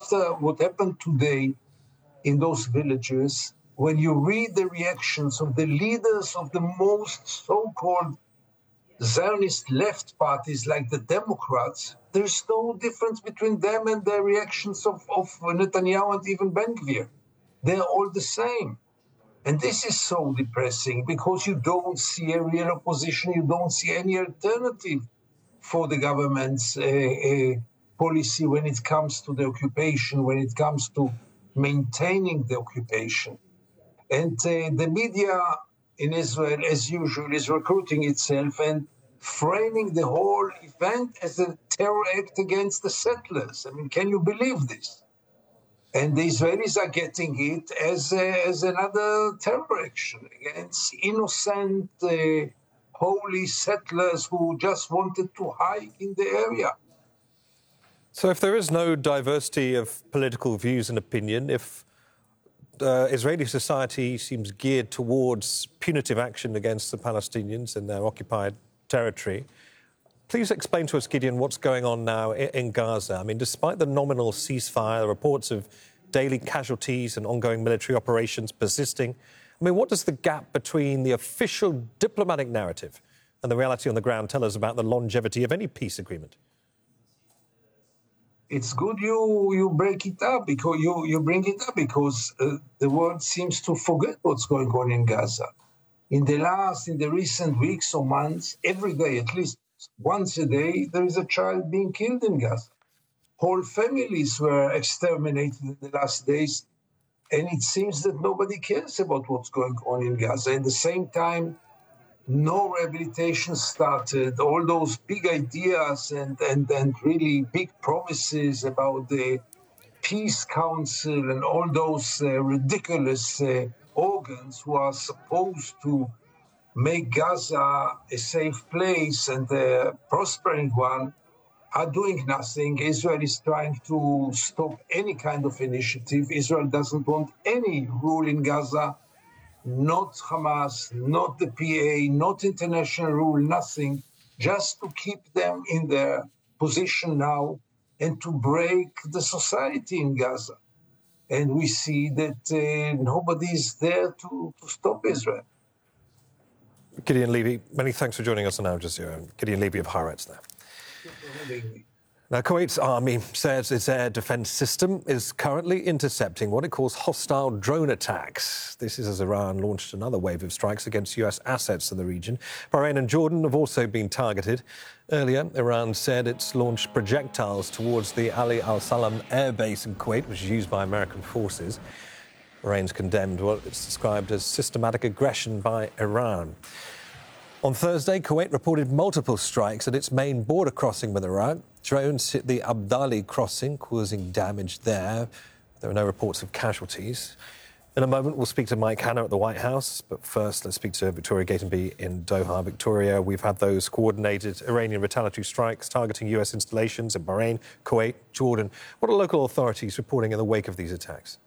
after what happened today in those villages, when you read the reactions of the leaders of the most so-called Zionist left parties like the Democrats, there's no difference between them and the reactions of Netanyahu and even Ben-Gvir. They're all the same. And this is so depressing because you don't see a real opposition, you don't see any alternative for the government's policy when it comes to the occupation, when it comes to maintaining the occupation. And the media in Israel, as usual, is recruiting itself and framing the whole event as a terror act against the settlers. I mean, can you believe this? And the Israelis are getting it as another terror action against innocent, holy settlers who just wanted to hike in the area. So if there is no diversity of political views and opinion, if Israeli society seems geared towards punitive action against the Palestinians in their occupied territory, please explain to us, Gideon, what's going on now in Gaza. I mean, despite the nominal ceasefire, reports of daily casualties and ongoing military operations persisting, I mean, what does the gap between the official diplomatic narrative and the reality on the ground tell us about the longevity of any peace agreement? It's good you break it up because you bring it up because the world seems to forget what's going on in Gaza. In the recent weeks or months, every day, at least once a day, there is a child being killed in Gaza. Whole families were exterminated in the last days, and it seems that nobody cares about what's going on in Gaza. At the same time, no rehabilitation started. All those big ideas and really big promises about the Peace Council and all those ridiculous organs who are supposed to make Gaza a safe place and a prospering one are doing nothing. Israel is trying to stop any kind of initiative. Israel doesn't want any rule in Gaza. Not Hamas, not the PA, not international rule, nothing, just to keep them in their position now and to break the society in Gaza. And we see that nobody is there to stop Israel. Gideon Levy, many thanks for joining us on Al Jazeera. Gideon Levy of Haaretz there. Now, Kuwait's army says its air defence system is currently intercepting what it calls hostile drone attacks. This is as Iran launched another wave of strikes against US assets in the region. Bahrain and Jordan have also been targeted. Earlier, Iran said it's launched projectiles towards the Ali al-Salam air base in Kuwait, which is used by American forces. Bahrain's condemned what it's described as systematic aggression by Iran. On Thursday, Kuwait reported multiple strikes at its main border crossing with Iraq. Drones hit the Abdali crossing, causing damage there. There are no reports of casualties. In a moment, we'll speak to Mike Hanna at the White House. But first, let's speak to Victoria Gatenby in Doha. Victoria, we've had those coordinated Iranian retaliatory strikes targeting US installations in Bahrain, Kuwait, Jordan. What are local authorities reporting in the wake of these attacks?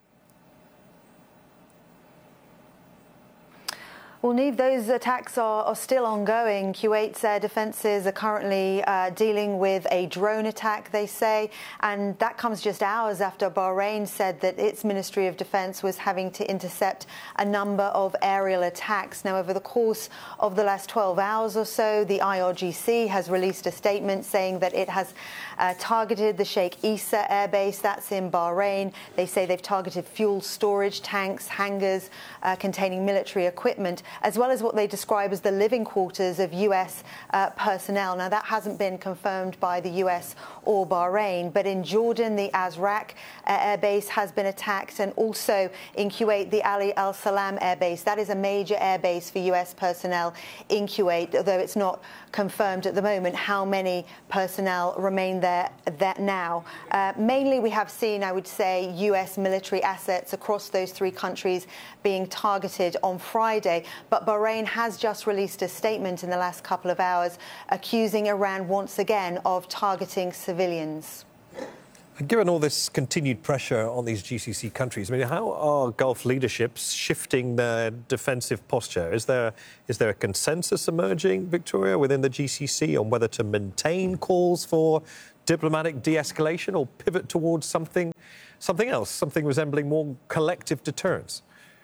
Well, Niamh, those attacks are still ongoing. Kuwait's air defences are currently dealing with a drone attack, they say, and that comes just hours after Bahrain said that its Ministry of Defence was having to intercept a number of aerial attacks. Now, over the course of the last 12 hours or so, the IRGC has released a statement saying that it has targeted the Sheikh Issa air base, that's in Bahrain. They say they've targeted fuel storage tanks, hangars containing military equipment, as well as what they describe as the living quarters of US personnel. Now, that hasn't been confirmed by the US or Bahrain, but in Jordan, the Azraq air base has been attacked, and also in Kuwait, the Ali al-Salam air base. That is a major air base for US personnel in Kuwait, although it's not confirmed at the moment how many personnel remain there now. Mainly, we have seen, I would say, US military assets across those three countries being targeted on Friday. But Bahrain has just released a statement in the last couple of hours accusing Iran once again of targeting civilians. Given all this continued pressure on these GCC countries, I mean, how are Gulf leaderships shifting their defensive posture? Is there a consensus emerging, Victoria, within the GCC on whether to maintain calls for diplomatic de-escalation or pivot towards something else, something resembling more collective deterrence?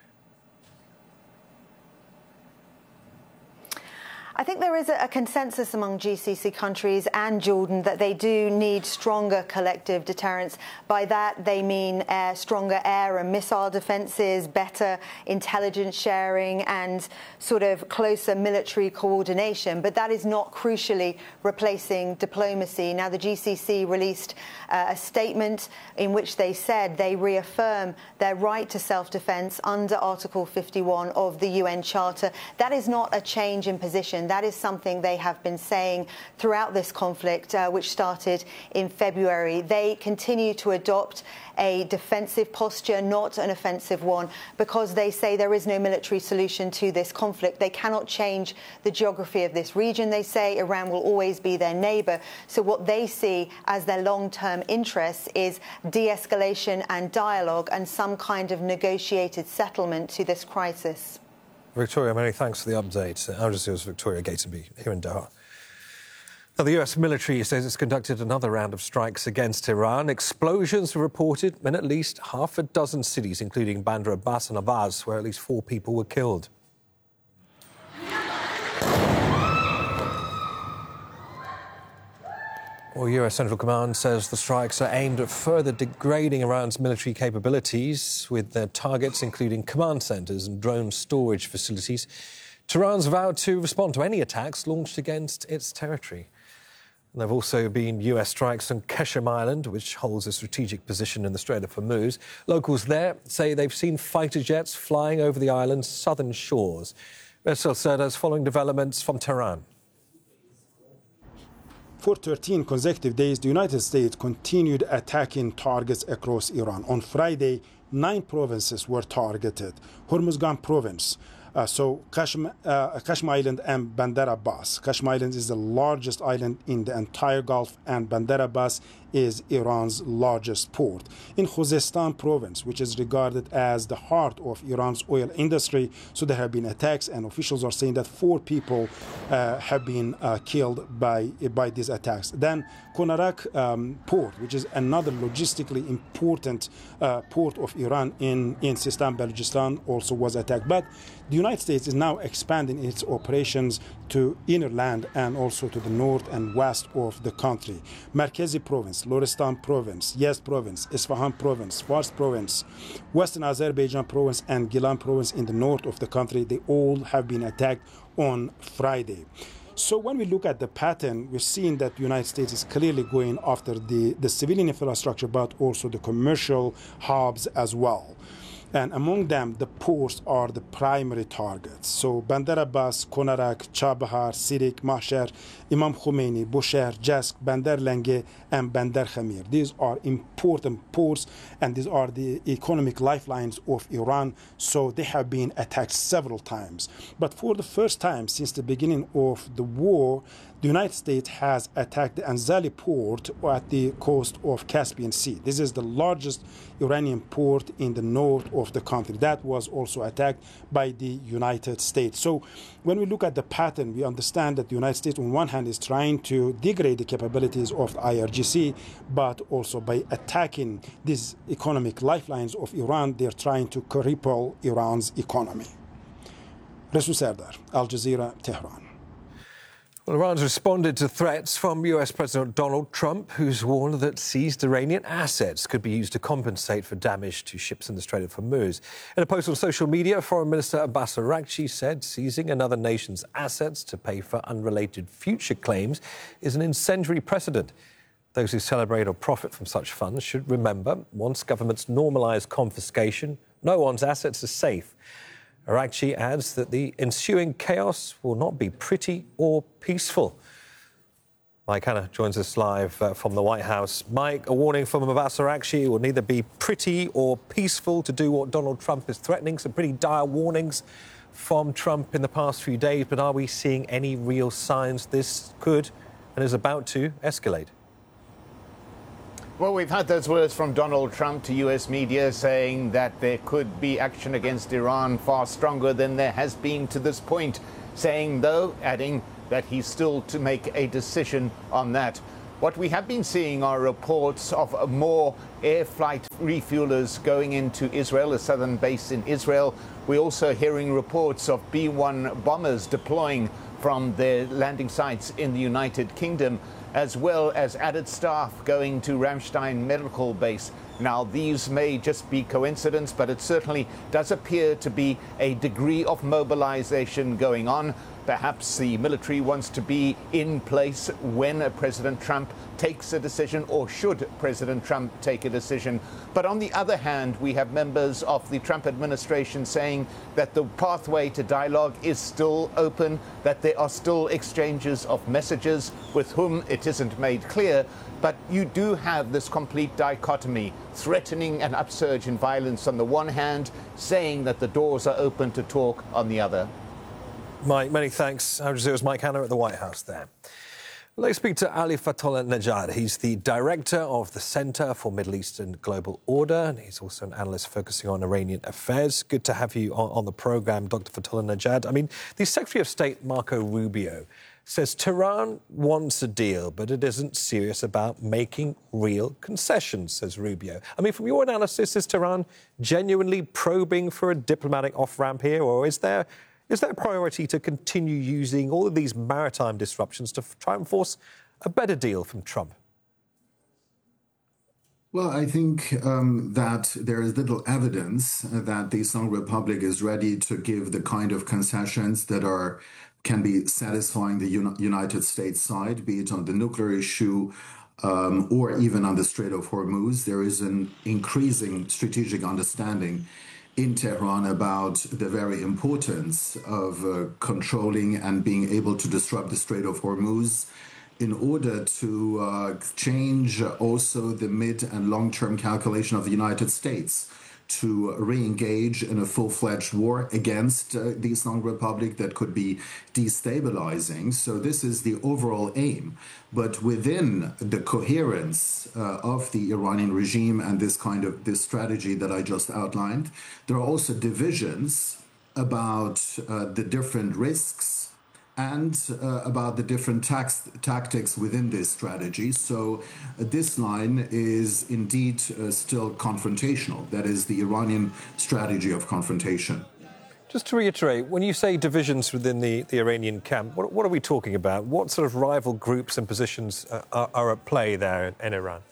I think there is a consensus among GCC countries and Jordan that they do need stronger collective deterrence. By that, they mean stronger air and missile defences, better intelligence sharing and sort of closer military coordination. But that is not crucially replacing diplomacy. Now, the GCC released a statement in which they said they reaffirm their right to self-defence under Article 51 of the UN Charter. That is not a change in position. That is something they have been saying throughout this conflict, which started in February. They continue to adopt a defensive posture, not an offensive one, because they say there is no military solution to this conflict. They cannot change the geography of this region. They say Iran will always be their neighbour. So what they see as their long-term interests is de-escalation and dialogue and some kind of negotiated settlement to this crisis. Victoria, many thanks for the update. Al Jazeera's Victoria Gatenby here in Doha. Now, the US military says it's conducted another round of strikes against Iran. Explosions were reported in at least half a dozen cities, including Bandar Abbas and Awaz, where at least 4 people were killed. Well, US Central Command says the strikes are aimed at further degrading Iran's military capabilities, with their targets including command centres and drone storage facilities. Tehran's vowed to respond to any attacks launched against its territory. There have also been US strikes on Qeshm Island, which holds a strategic position in the Strait of Hormuz. Locals there say they've seen fighter jets flying over the island's southern shores. Bassel Serdars following developments from Tehran. For 13 consecutive days, the United States continued attacking targets across Iran. On Friday, 9 provinces were targeted. Hormuzgan province, Qeshm Island and Bandar Abbas. Qeshm Island is the largest island in the entire Gulf, and Bandar Abbas is Iran's largest port. In Khuzestan province, which is regarded as the heart of Iran's oil industry, so there have been attacks, and officials are saying that 4 people have been killed by these attacks. Then Konarak port, which is another logistically important port of Iran in Sistan, Balochistan, also was attacked. But the United States is now expanding its operations to inner land and also to the north and west of the country. Markazi province, Lorestan province, Yazd province, Isfahan province, Fars province, Western Azerbaijan province, and Gilan province in the north of the country, they all have been attacked on Friday. So when we look at the pattern, we're seeing that the United States is clearly going after the civilian infrastructure, but also the commercial hubs as well. And among them, the ports are the primary targets. So Bandar Abbas, Konarak, Chabahar, Sirik, Mahshar, Imam Khomeini, Bushehr, Jask, Bandar Lenge, and Bandar Khamir. These are important ports, and these are the economic lifelines of Iran. So they have been attacked several times. But for the first time since the beginning of the war, the United States has attacked the Anzali port at the coast of Caspian Sea. This is the largest Iranian port in the north of the country. That was also attacked by the United States. So when we look at the pattern, we understand that the United States, on one hand, is trying to degrade the capabilities of the IRGC, but also by attacking these economic lifelines of Iran, they're trying to cripple Iran's economy. Rasul Serdar, Al Jazeera, Tehran. Well, Iran's responded to threats from US President Donald Trump, who's warned that seized Iranian assets could be used to compensate for damage to ships in the Strait of Hormuz. In a post on social media, Foreign Minister Abbas Araghchi said seizing another nation's assets to pay for unrelated future claims is an incendiary precedent. Those who celebrate or profit from such funds should remember, once governments normalise confiscation, no one's assets are safe. Araghchi adds that the ensuing chaos will not be pretty or peaceful. Mike Hanna joins us live from the White House. Mike, a warning from Abbas Araghchi, it will neither be pretty or peaceful to do what Donald Trump is threatening. Some pretty dire warnings from Trump in the past few days, but are we seeing any real signs this could and is about to escalate? Well, we've had those words from Donald Trump to US media saying that there could be action against Iran far stronger than there has been to this point, saying, though, adding that he's still to make a decision on that. What we have been seeing are reports of more air flight refuelers going into Israel, a southern base in Israel. We're also hearing reports of B-1 bombers deploying from their landing sites in the United Kingdom, as well as added staff going to Ramstein Medical Base. Now, these may just be coincidence, but it certainly does appear to be a degree of mobilization going on. Perhaps the military wants to be in place when President Trump takes a decision, or should President Trump take a decision. But on the other hand, we have members of the Trump administration saying that the pathway to dialogue is still open, that there are still exchanges of messages with whom it isn't made clear. But you do have this complete dichotomy, threatening an upsurge in violence on the one hand, saying that the doors are open to talk on the other. Mike, many thanks. Al Jazeera's Mike Hanna at the White House there. Let's speak to Ali Fatollah-Nejad. He's the director of the Centre for Middle East and Global Order, and he's also an analyst focusing on Iranian affairs. Good to have you on the programme, Dr. Fatollah-Nejad. I mean, the Secretary of State, Marco Rubio, says Tehran wants a deal, but it isn't serious about making real concessions, says Rubio. I mean, from your analysis, is Tehran genuinely probing for a diplomatic off-ramp here, or is there a priority to continue using all of these maritime disruptions to try and force a better deal from Trump? Well, I think that there is little evidence that the Islamic Republic is ready to give the kind of concessions that can be satisfying the United States side, be it on the nuclear issue or even on the Strait of Hormuz. There is an increasing strategic understanding in Tehran about the very importance of controlling and being able to disrupt the Strait of Hormuz in order to change also the mid and long-term calculation of the United States to re-engage in a full-fledged war against the Islamic Republic that could be destabilizing. So this is the overall aim. But within the coherence of the Iranian regime and this strategy that I just outlined, there are also divisions about the different risks and about the different tactics within this strategy. So this line is indeed still confrontational. That is the Iranian strategy of confrontation. Just to reiterate, when you say divisions within the Iranian camp, what are we talking about? What sort of rival groups and positions are at play there in Iran?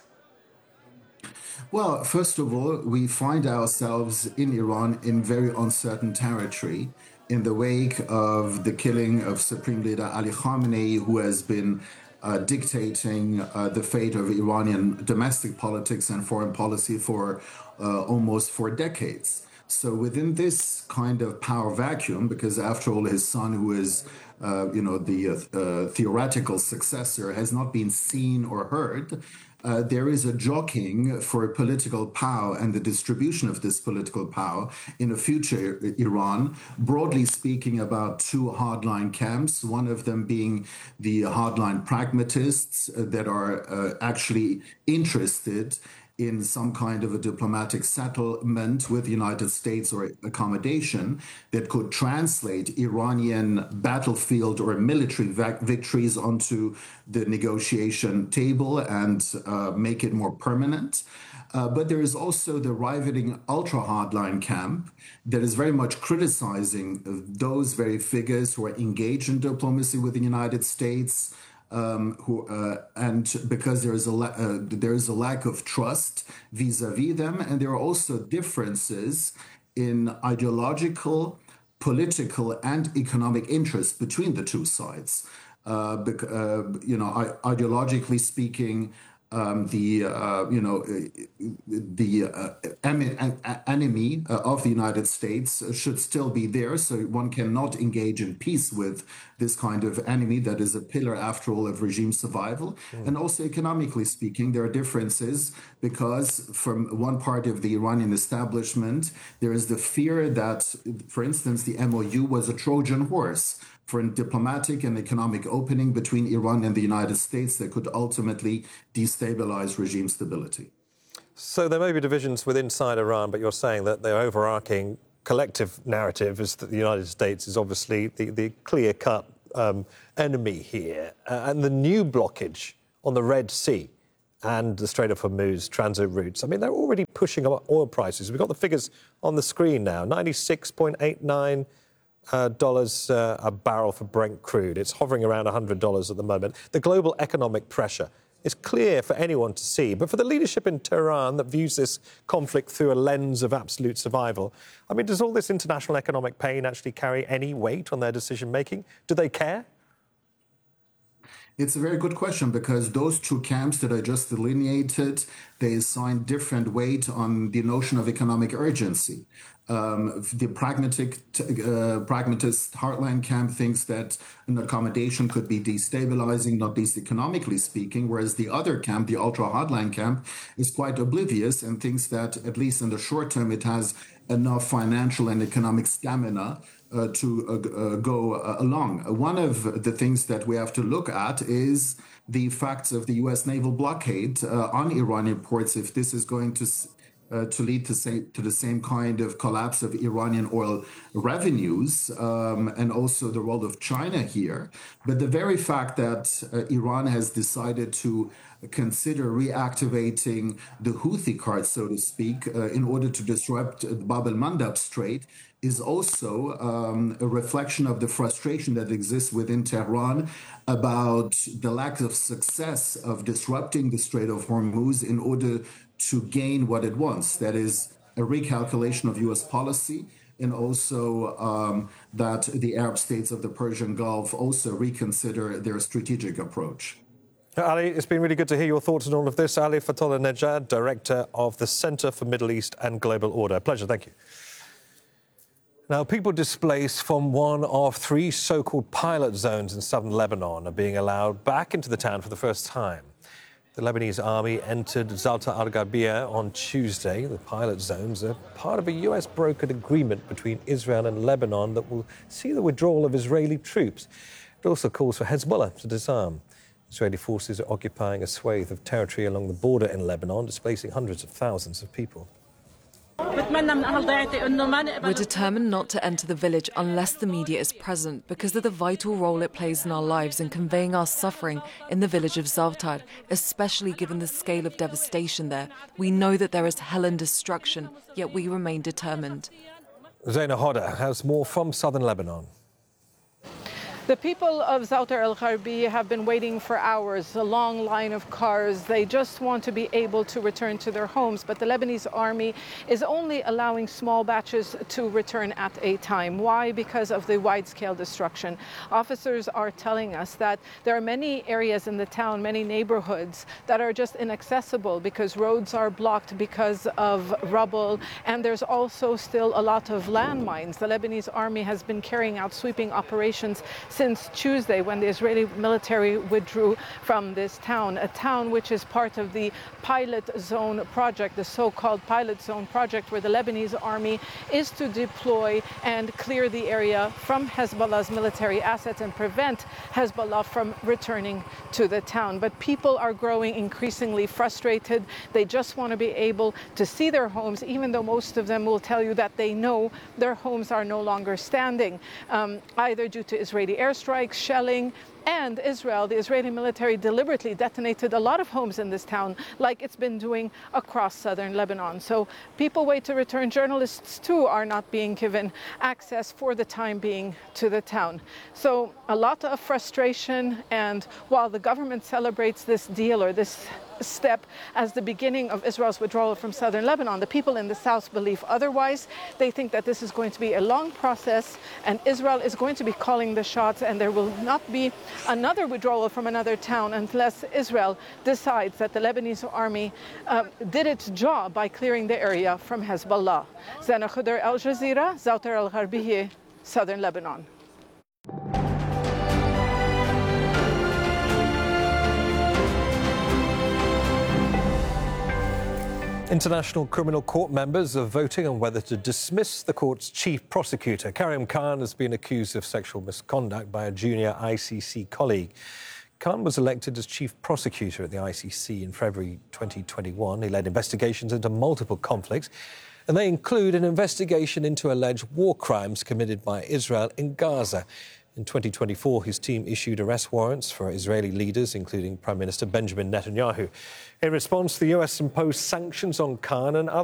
Well, first of all, we find ourselves in Iran in very uncertain territory in the wake of the killing of Supreme Leader Ali Khamenei, who has been dictating the fate of Iranian domestic politics and foreign policy for almost 4 decades. So within this kind of power vacuum, because after all, his son, who is, the theoretical successor, has not been seen or heard, there is a jockeying for political power and the distribution of this political power in a future Iran, broadly speaking, about 2 hardline camps, one of them being the hardline pragmatists that are actually interested in some kind of a diplomatic settlement with the United States or accommodation that could translate Iranian battlefield or military victories onto the negotiation table and make it more permanent. But there is also the rivaling ultra-hardline camp that is very much criticizing those very figures who are engaged in diplomacy with the United States, and because there is a lack of trust vis-a-vis them, and there are also differences in ideological, political, and economic interests between the two sides. Ideologically speaking, the enemy of the United States should still be there, so one cannot engage in peace with this kind of enemy that is a pillar, after all, of regime survival. And also economically speaking, there are differences because from one part of the Iranian establishment, there is the fear that, for instance, the MOU was a Trojan horse for a diplomatic and economic opening between Iran and the United States that could ultimately destabilize regime stability. So there may be divisions inside Iran, but you're saying that the overarching collective narrative is that the United States is obviously the clear-cut enemy here. And the new blockage on the Red Sea and the Strait of Hormuz transit routes. I mean, they're already pushing up oil prices. We've got the figures on the screen now. $96.89 a barrel for Brent crude. It's hovering around $100 at the moment. The global economic pressure is clear for anyone to see. But for the leadership in Tehran that views this conflict through a lens of absolute survival, I mean, does all this international economic pain actually carry any weight on their decision-making? Do they care? It's a very good question, because those two camps that I just delineated, they assign different weight on the notion of economic urgency. The pragmatist heartland camp thinks that an accommodation could be destabilizing, not least economically speaking, whereas the other camp, the ultra hardline camp, is quite oblivious and thinks that, at least in the short term, it has enough financial and economic stamina to go along. One of the things that we have to look at is the facts of the U.S. naval blockade on Iranian ports, if this is going to lead to the same kind of collapse of Iranian oil revenues, and also the role of China here. But the very fact that Iran has decided to consider reactivating the Houthi card, so to speak, in order to disrupt the Bab el-Mandab Strait, is also a reflection of the frustration that exists within Tehran about the lack of success of disrupting the Strait of Hormuz in order to gain what it wants. That is a recalculation of U.S. policy, and also that the Arab states of the Persian Gulf also reconsider their strategic approach. Ali, it's been really good to hear your thoughts on all of this. Ali Fatollah Nejad, Director of the Centre for Middle East and Global Order. Pleasure, thank you. Now, people displaced from one of three so-called pilot zones in southern Lebanon are being allowed back into the town for the first time. The Lebanese army entered Zalta al-Gharbia on Tuesday. The pilot zones are part of a US-brokered agreement between Israel and Lebanon that will see the withdrawal of Israeli troops. It also calls for Hezbollah to disarm. Israeli forces are occupying a swathe of territory along the border in Lebanon, displacing hundreds of thousands of people. We're determined not to enter the village unless the media is present because of the vital role it plays in our lives in conveying our suffering in the village of Zavtar, especially given the scale of devastation there. We know that there is hell and destruction, yet we remain determined. Zaina Hoda has more from southern Lebanon. The people of Zalta al-Gharbia have been waiting for hours, a long line of cars. They just want to be able to return to their homes, but the Lebanese army is only allowing small batches to return at a time. Why? Because of the wide-scale destruction. Officers are telling us that there are many areas in the town, many neighborhoods that are just inaccessible because roads are blocked because of rubble, and there's also still a lot of landmines. The Lebanese army has been carrying out sweeping operations since Tuesday, when the Israeli military withdrew from this town, a town which is part of the Pilot Zone project, the so-called Pilot Zone project, where the Lebanese army is to deploy and clear the area from Hezbollah's military assets and prevent Hezbollah from returning to the town. But people are growing increasingly frustrated. They just want to be able to see their homes, even though most of them will tell you that they know their homes are no longer standing, either due to Israeli airstrikes, shelling, and Israel, the Israeli military deliberately detonated a lot of homes in this town, like it's been doing across southern Lebanon. So people wait to return. Journalists, too, are not being given access for the time being to the town. So a lot of frustration, and while the government celebrates this deal or this step as the beginning of Israel's withdrawal from southern Lebanon, the people in the south believe otherwise. They think that this is going to be a long process, and Israel is going to be calling the shots, and there will not be another withdrawal from another town unless Israel decides that the Lebanese army did its job by clearing the area from Hezbollah. Zaina Hoda, Al Jazeera, Zalta al-Gharbia, southern Lebanon. International Criminal Court members are voting on whether to dismiss the court's chief prosecutor. Karim Khan has been accused of sexual misconduct by a junior ICC colleague. Khan was elected as chief prosecutor at the ICC in February 2021. He led investigations into multiple conflicts, and they include an investigation into alleged war crimes committed by Israel in Gaza. In 2024, his team issued arrest warrants for Israeli leaders, including Prime Minister Benjamin Netanyahu. In response, the US imposed sanctions on Khan and others.